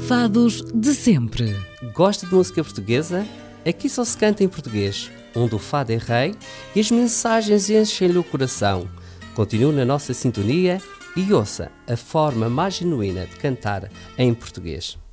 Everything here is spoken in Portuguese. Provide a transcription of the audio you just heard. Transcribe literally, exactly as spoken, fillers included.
fados de sempre. Gosta de música portuguesa? Aqui só se canta em português, onde o fado é rei e as mensagens enchem-lhe o coração. Continue na nossa sintonia e ouça a forma mais genuína de cantar em português.